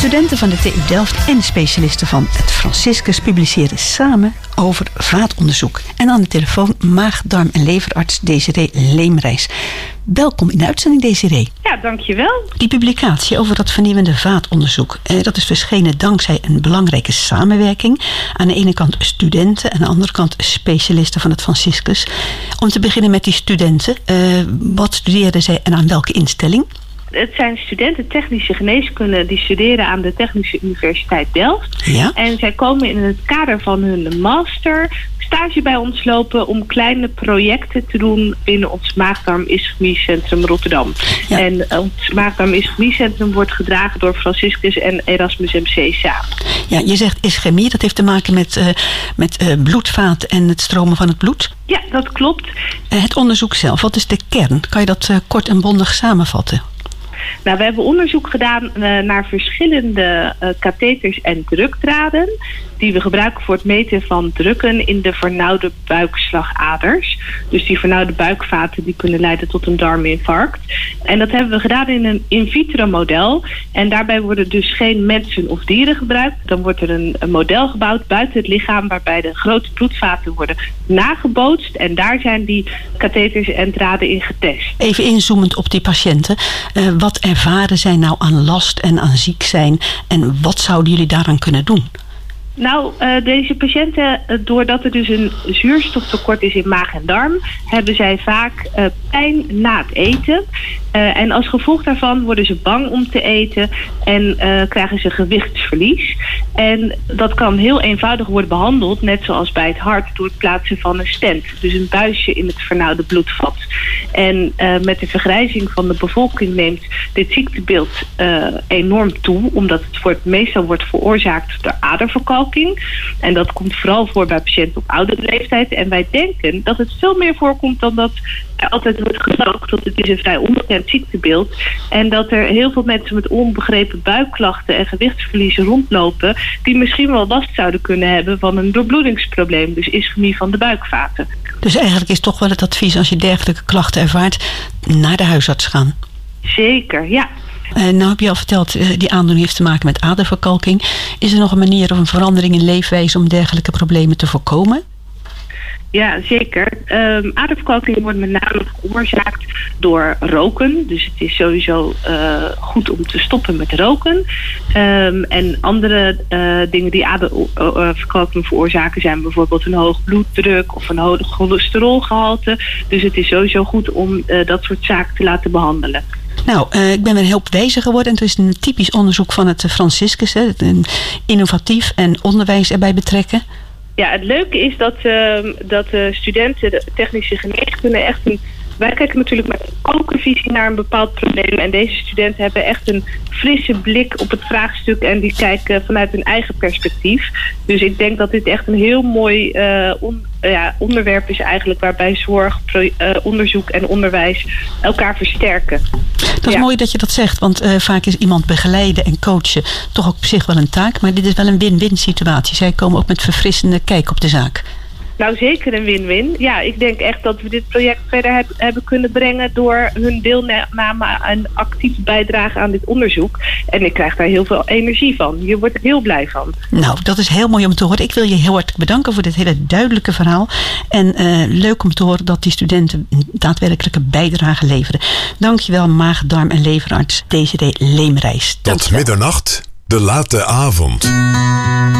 Studenten van de TU Delft en specialisten van het Franciscus publiceren samen over vaatonderzoek. En aan de telefoon maag, darm en leverarts Desiree Leemrijs. Welkom in de uitzending, Desiree. Ja, dankjewel. Die publicatie over dat vernieuwende vaatonderzoek, dat is verschenen dankzij een belangrijke samenwerking. Aan de ene kant studenten en aan de andere kant specialisten van het Franciscus. Om te beginnen met die studenten. Wat studeerden zij en aan welke instelling? Het zijn studenten technische geneeskunde die studeren aan de Technische Universiteit Delft. Ja? En zij komen in het kader van hun master stage bij ons lopen om kleine projecten te doen binnen ons maag-darm-ischemiecentrum Rotterdam. Ja. En ons maag-darm-ischemiecentrum wordt gedragen door Franciscus en Erasmus MC samen. Ja, je zegt ischemie, dat heeft te maken met bloedvaten en het stromen van het bloed? Ja, dat klopt. Het onderzoek zelf, wat is de kern? Kan je dat kort en bondig samenvatten? Nou, we hebben onderzoek gedaan naar verschillende katheters en drukdraden die we gebruiken voor het meten van drukken in de vernauwde buikslagaders. Dus die vernauwde buikvaten die kunnen leiden tot een darminfarct. En dat hebben we gedaan in een in vitro model. En daarbij worden dus geen mensen of dieren gebruikt. Dan wordt er een model gebouwd buiten het lichaam waarbij de grote bloedvaten worden nagebootst. En daar zijn die katheters en draden in getest. Even inzoomend op die patiënten. Wat ervaren zij nou aan last en aan ziek zijn? En wat zouden jullie daaraan kunnen doen? Nou, deze patiënten, doordat er dus een zuurstoftekort is in maag en darm, hebben zij vaak pijn na het eten. En als gevolg daarvan worden ze bang om te eten en krijgen ze gewichtsverlies. En dat kan heel eenvoudig worden behandeld, net zoals bij het hart, door het plaatsen van een stent. Dus een buisje in het vernauwde bloedvat. En met de vergrijzing van de bevolking neemt dit ziektebeeld enorm toe, omdat het meestal wordt veroorzaakt door aderverkalking. En dat komt vooral voor bij patiënten op oudere leeftijd. En wij denken dat het veel meer voorkomt dan dat er altijd wordt gedacht, dat het is een vrij onbekend ziektebeeld. En dat er heel veel mensen met onbegrepen buikklachten en gewichtsverliezen rondlopen die misschien wel last zouden kunnen hebben van een doorbloedingsprobleem. Dus ischemie van de buikvaten. Dus eigenlijk is toch wel het advies als je dergelijke klachten ervaart, naar de huisarts gaan. Zeker, ja. Nou heb je al verteld, die aandoening heeft te maken met aderverkalking. Is er nog een manier of een verandering in leefwijze om dergelijke problemen te voorkomen? Ja, zeker. Aderverkalking wordt met name veroorzaakt door roken. Dus het is sowieso goed om te stoppen met roken. En andere dingen die aderverkalking veroorzaken zijn bijvoorbeeld een hoog bloeddruk of een hoog cholesterolgehalte. Dus het is sowieso goed om dat soort zaken te laten behandelen. Nou, ik ben weer heel wijzer geworden. En het is een typisch onderzoek van het Franciscus. Innovatief en onderwijs erbij betrekken. Ja, het leuke is dat de studenten de technische geneeskunde echt wij kijken natuurlijk met een kokervisie naar een bepaald probleem. En deze studenten hebben echt een frisse blik op het vraagstuk. En die kijken vanuit hun eigen perspectief. Dus ik denk dat dit echt een heel mooi onderwerp is eigenlijk. Waarbij zorg, onderzoek en onderwijs elkaar versterken. Dat is mooi dat je dat zegt. Want vaak is iemand begeleiden en coachen toch ook op zich wel een taak. Maar dit is wel een win-win situatie. Zij komen ook met verfrissende kijk op de zaak. Nou, zeker een win-win. Ja, ik denk echt dat we dit project verder hebben kunnen brengen door hun deelname en actief bijdrage aan dit onderzoek. En ik krijg daar heel veel energie van. Je wordt er heel blij van. Nou, dat is heel mooi om te horen. Ik wil je heel hartelijk bedanken voor dit hele duidelijke verhaal. En leuk om te horen dat die studenten een daadwerkelijke bijdrage leveren. Dankjewel, maag, darm en leverarts Desiree Leemrijs. Tot middernacht, de late avond.